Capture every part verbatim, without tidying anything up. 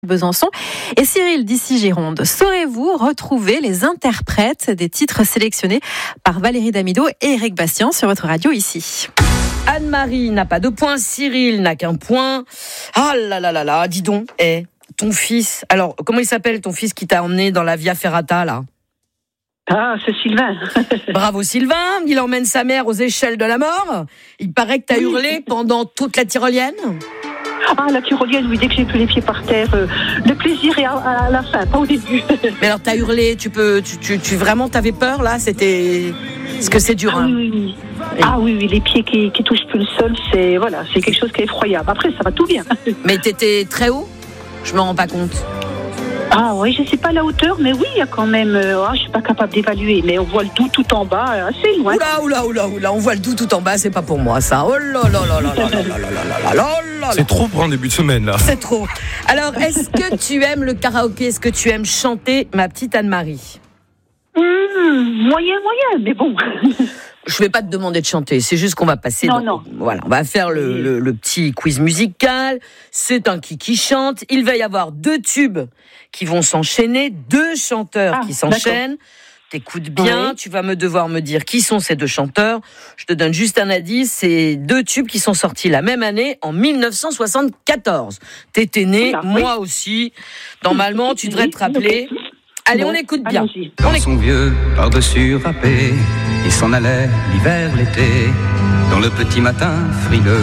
Besançon et Cyril d'ici Gironde. Saurez-vous retrouver les interprètes des titres sélectionnés par Valérie Damido et Eric Bastien sur votre radio ici? Anne-Marie n'a pas de point, Cyril n'a qu'un point. Ah là là là là, dis donc, eh, ton fils, alors comment il s'appelle ton fils qui t'a emmené dans la Via Ferrata là? Ah, c'est Sylvain. Bravo Sylvain, il emmène sa mère aux échelles de la mort. Il paraît que t'as oui. hurlé pendant toute la tyrolienne. Ah, la tyrolienne, oui, dès que j'ai plus les pieds par terre, euh, le plaisir est à, à la fin, pas au début. Mais alors t'as hurlé, tu peux, tu, tu, tu vraiment t'avais peur là, c'était, parce que c'est dur. Ah hein. oui, oui, oui. Ah oui, oui, les pieds qui, qui touchent plus le sol, c'est voilà, c'est quelque chose qui est effroyable. Après, ça va tout bien. Mais t'étais très haut? Je me rends pas compte. Ah oui, je sais pas la hauteur, mais oui, il y a quand même. Euh, oh, je suis pas capable d'évaluer, mais on voit le Doubs tout en bas, assez loin. Oula, oula, oula, oula, on voit le Doubs tout en bas, c'est pas pour moi ça. Oh là là là là là là là là là là. C'est trop pour un début de semaine là. C'est trop. Alors, est-ce que tu aimes le karaoké? Est-ce que tu aimes chanter, ma petite Anne-Marie? Mmh, moyen, moyen, mais bon. Je vais pas te demander de chanter, c'est juste qu'on va passer. Non, dans, non. Voilà, on va faire le, le, le petit quiz musical. C'est un qui qui chante. Il va y avoir deux tubes qui vont s'enchaîner, deux chanteurs ah, qui s'enchaînent. D'accord. T'écoutes bien, oui. Tu vas me devoir me dire qui sont ces deux chanteurs. Je te donne juste un indice, c'est deux tubes qui sont sortis la même année, en dix-neuf cent soixante-quatorze. T'étais né, ah, moi oui. aussi. Normalement, tu devrais te rappeler. Allez, bon, on écoute bien. Dans on écoute. Son vieux par-dessus râpé, il s'en allait l'hiver, l'été, dans le petit matin frileux.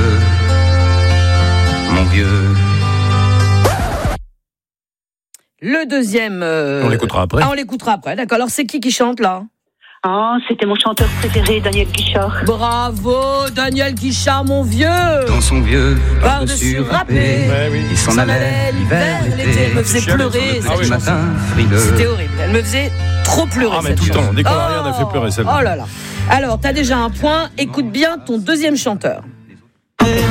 Mon vieux. Le deuxième... Euh... On l'écoutera après. Ah, on l'écoutera après, d'accord. Alors, c'est qui qui chante, là? Ah, c'était mon chanteur préféré, Daniel Guichard. Bravo, Daniel Guichard, mon vieux. Dans son vieux par-dessus râpé, ouais, oui. il s'en allait l'hiver, l'été. Elle me faisait pleurer. Ah, oui, matin frileux. C'était horrible. Elle me faisait trop pleurer. Ah, mais tout le temps. Dès qu'on a rien, on a fait pleurer celle-là. Oh là là. Alors, t'as déjà un point. Écoute bien ton deuxième chanteur.